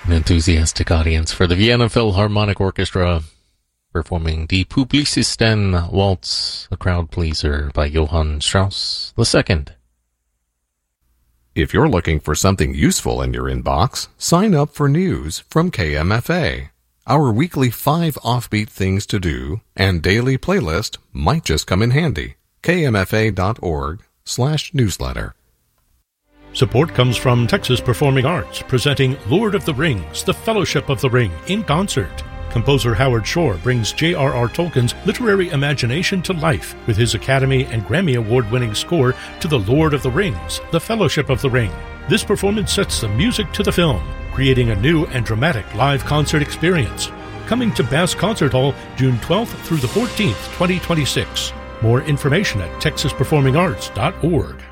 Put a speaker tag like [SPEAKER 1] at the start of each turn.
[SPEAKER 1] An enthusiastic audience for the Vienna Philharmonic Orchestra performing Die Publicisten Waltz, a crowd pleaser by Johann Strauss II.
[SPEAKER 2] If you're looking for something useful in your inbox, sign up for news from KMFA. Our weekly 5 offbeat things to do and daily playlist might just come in handy. kmfa.org/newsletter.
[SPEAKER 3] Support comes from Texas Performing Arts, presenting Lord of the Rings, The Fellowship of the Ring, in concert. Composer Howard Shore brings J.R.R. Tolkien's literary imagination to life with his Academy and Grammy Award-winning score to The Lord of the Rings, The Fellowship of the Ring. This performance sets the music to the film, creating a new and dramatic live concert experience. Coming to Bass Concert Hall June 12th through the 14th, 2026. More information at texasperformingarts.org.